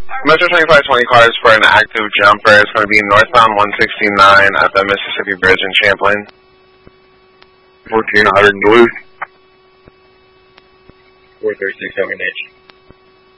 Metro 2520 cars for an active jumper. It's going to be northbound 169 at the Mississippi Bridge in Champlain. 1400 Duluth. 436 H.